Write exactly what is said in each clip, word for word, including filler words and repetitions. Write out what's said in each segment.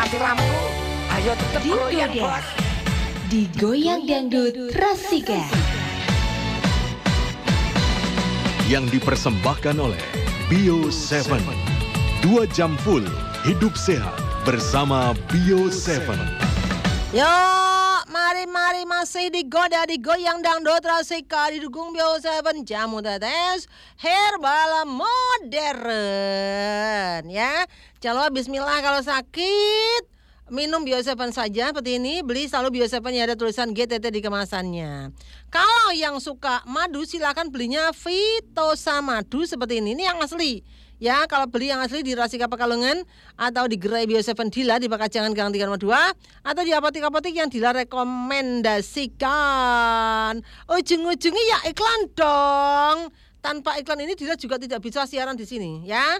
mati lampu. Ayo tetep goyang bos. Digoyang dangdut Rasika. Yang dipersembahkan oleh Bio tujuh. Dua jam full hidup sehat bersama Bio tujuh. Yo, mari-mari masih digoda digoyang dangdut Rasika didukung Bio tujuh jamu tetes herbal modern ya. Jangan lupa bismillah kalau sakit minum Bio tujuh saja seperti ini. Beli selalu Bio tujuh ya, ada tulisan G T T di kemasannya. Kalau yang suka madu silakan belinya Vitosa madu seperti ini. Ini yang asli. Ya, kalau beli yang asli di Rasika Pekalongan atau di gerai Bio tujuh Dila di Pakajangan Gang tiga nomor dua atau di apotek-apotek yang Dila rekomendasikan. Ujung-ujungnya ya iklan dong. Tanpa iklan ini Dila juga tidak bisa siaran di sini, ya.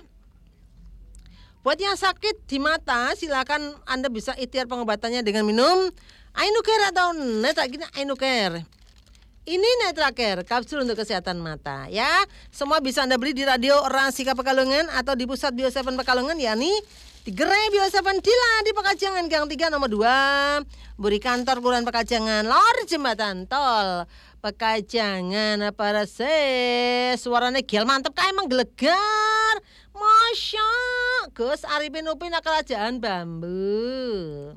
Buat yang sakit di mata, silakan Anda bisa ikhtiar pengobatannya dengan minum Ainucare atau Netragena Ainucare. Ini Netracare, kapsul untuk kesehatan mata ya. Semua bisa Anda beli di Radio Rasika Pekalongan atau di pusat Bio tujuh Pekalongan, yakni di gerai Bio tujuh Dila di Pakajangan Gang tiga nomor dua, Buri Kantor Kelurahan Pakajangan, lor jembatan tol Pakajangan apa rasa suaranya gel mantep kayak emang gelegar. Masya Gus Arifin Upin Kerajaan Bambu.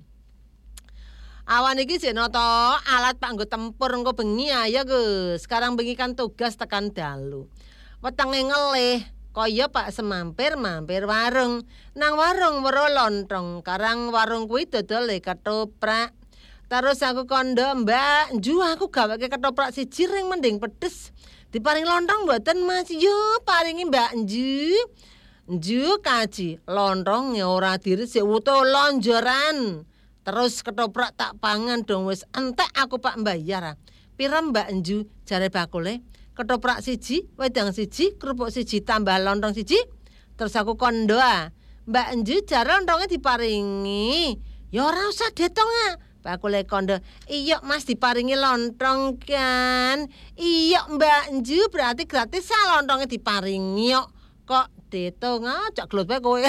Awan iki jek noto alat panggo tempur engko bengi ya Gus. Sekarang bengi kan tugas tekan dalu. Wetenge ngelih kaya Pak semampir mampir warung. Nang warung weruh lontong, karang warung kuwi dodole ketoprak. Terus aku kondo, Mbak, nju aku gaweke ketoprak siji ring mending pedes. Diparing lontong mboten Mas? Yo paringi Mbak Nju. Nju kaji lontong ya ora diresik wuto lonjoran. Terus ketoprak tak pangan dong wis entek aku Pak mbayar. Pira Mbak Nju jare bakule? Ketoprak siji, wedang siji, kerupuk siji tambah lontong siji. Terus aku kondo ah. Mbak Nju jare lontonge diparingi. Ya ora usah detong ah. Bakule kondo, iya Mas diparingi lontong kan. Iya Mbak Nju berarti gratis ah lontongnya diparingi kok. Kok detong ngajak gelut bae kowe.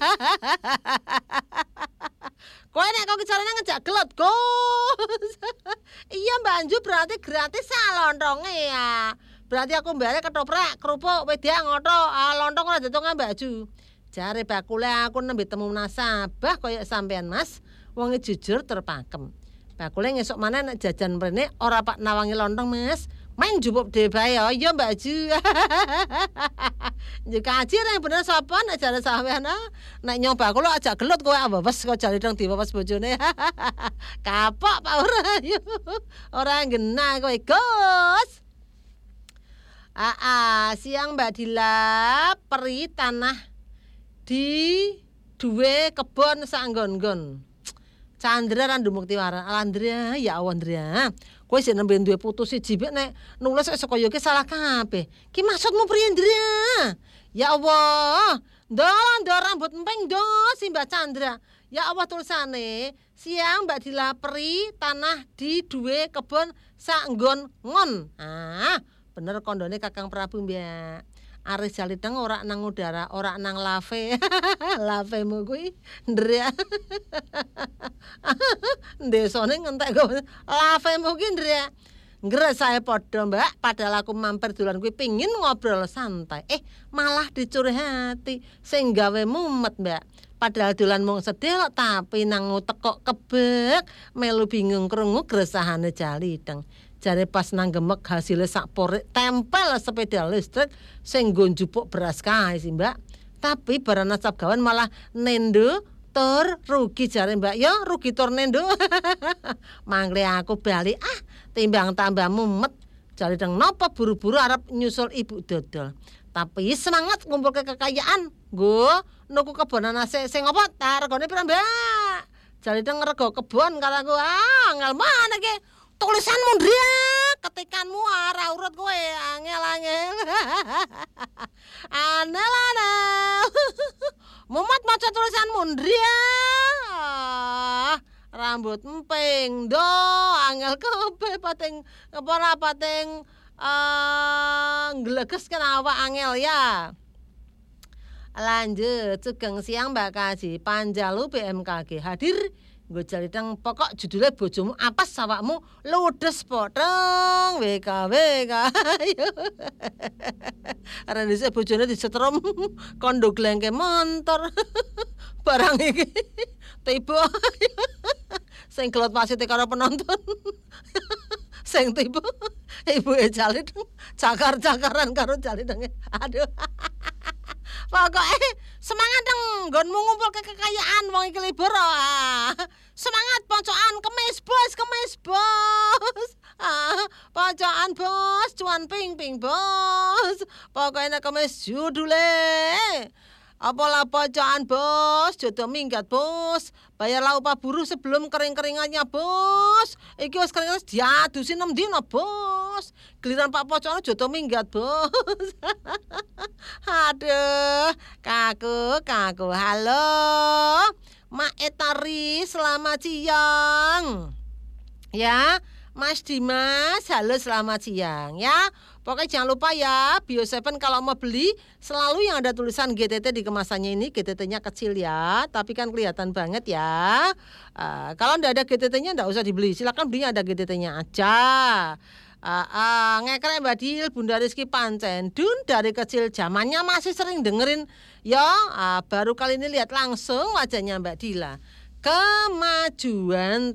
Kowe nek kok carane ngejak gelut, Gus. Iya Mbak Nju berarti gratis ah lontongnya ya. Berarti aku mbayar ketoprak, kerupuk, wedang ngoto, ah, lontong ora detong Mbak Nju. Jare bakule aku nembe temu nasabah koyo sampean Mas. Wonge jujur terpakem. Bakule ngesuk maneh nek jajan mrene ora Pak nawangi lontong Mas. Main jupuk dhewe bae ya, ya Mbak Ju. Njek kaji rek bener sapa nek jare sampean nek nyoba kulo aja gelut kowe ambes kok jare dong diwawas bojone. Kapok Pak ora yo. Ora genah kowe Gus. Ah, ah, siang Mbak Dila peri tanah di duwe kebon sanggon-gon. Chandra Randu Muktiwara, Andrea ya Andrea. Kowe sik nembe duwe putu siji mek nek nulis saka yo ki salah kabeh. Ki maksudmu priye, Andrea? Ya Allah, ndol rambut empeng do si Mbak Chandra. Ya Allah tulisane, siang Mbak Dila peri tanah di duwe kebon sanggon ngon. Ah, bener kondone Kakang Prabu Mbak. Aris Jaliteng ora nang udara, ora nang lave. Lavemu kuwi ndrek. Desane ngentek kok. Lavemu kuwi ndrek. Ngresahe padha, Mbak, padahal aku mampir dolan kuwi pengin ngobrol santai. Eh, malah dicurhati sing gawe mumet, Mbak. Padahal dolan mung sedhel tapi nang teko kebek, melu bingung krungu gresahane Jaliteng. Jare pas nang gemek hasilnya sak porik tempel sepeda listrik sing nggo njupuk beras kae sih Mbak. Tapi barang nasab gawan malah nendo tur rugi jare Mbak. Ya rugi tur nendo. Mangke aku bali ah timbang tambah mumet. Jare deng napa buru-buru arep nyusul ibu dodol. Tapi semangat ngumpul ke kekayaan. Nggo nuku kebonan nase sing apa ta regane pira Mbak? Jare deng rego kebon karo aku ah angel mana ki? Tulisanmu ndrek, ketikanmu ora urut kowe angel-angel. Anel-anel. Mumet maca tulisanmu ndrek. Rambut emping do angel kabeh pating apa ora pating eh ngleges kan awak angel ya. Lanjut, Sugeng Siang Mbak Kaji, Panjalu B M K G hadir. Gue jalidang pokok judulnya bojomu apes awakmu ludes potong W K W K. Karena dhisik bojone disetrum kondo glengke motor. Barang iki tiba sing gelot wasite karo penonton. Sing tiba ibuke jalid cakar-cakaran karo jalidenge. Aduh. Pokoknya semangat dong, nggonmu ngumpul ke kekayaan wong iki libur. Ah. Semangat pocokan kemis bos, kemis bos. Ah, pocokan bos, cuan ping-ping bos. Pokoknya kemis judule. Apalah pocokan bos, jodoh minggat bos. Bayarlah upah buruh sebelum kering-keringannya bos. Iki wis kering wis diadusi enam dina bos. Giliran Pak Pocokan jodoh minggat bos. Aduh, kaku, kaku. Halo, Mak Etari, selamat siang. Ya, Mas Dimas, halo selamat siang ya. Pokoknya jangan lupa ya, Bio tujuh kalau mau beli selalu yang ada tulisan G T T di kemasannya ini. G T T-nya kecil ya, tapi kan kelihatan banget ya. Uh, kalau enggak ada G T T-nya enggak usah dibeli, silakan belinya ada G T T-nya aja. Uh, uh, ngekrek Mbak Dil, Bunda Rizky Pancen Dun dari kecil zamannya masih sering dengerin ya. Uh, baru kali ini lihat langsung wajahnya Mbak Dila. Kemajuan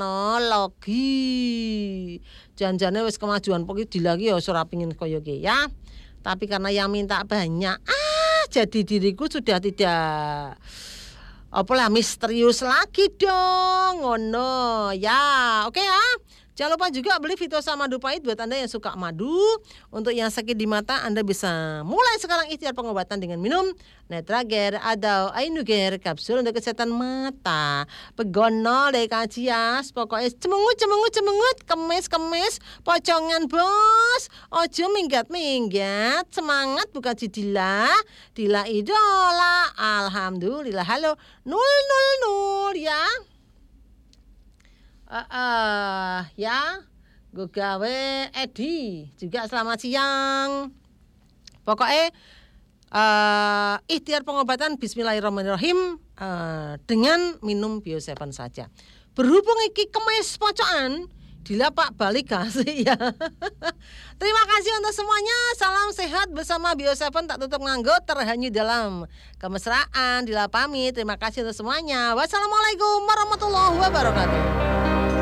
teknologi. Janjane wis kemajuan pokoke dilagi ya ora pengin kaya ki ya. Tapi karena yang minta banyak, ah jadi diriku sudah tidak apalah misterius lagi dong. Ngono ya. Oke ya. Jangan lupa juga beli Vitosa Madu Pahit buat Anda yang suka madu. Untuk yang sakit di mata, Anda bisa mulai sekarang ikhtiar pengobatan dengan minum Netrager atau Ainuger kapsul untuk kesehatan mata. Pegono deh kajias, pokoknya cemengut cemengut cemengut, kemes kemes, pocongan bos. Ojo minggat minggat, semangat bukan Dila, Dila idola. Alhamdulillah. Halo nol nol nol ya. Uh, uh, ya, gue gawe Edi juga selamat siang. Pokoknya uh, ikhtiar pengobatan Bismillahirrahmanirrahim uh, dengan minum Bio tujuh saja. Berhubung iki kemes pocokan, dilapak balik kasih ya. Terima kasih untuk semuanya. Salam sehat bersama Bio tujuh tak tutup nganggo terhanyut dalam kemesraan. Dila pamit. Terima kasih untuk semuanya. Wassalamualaikum warahmatullahi wabarakatuh.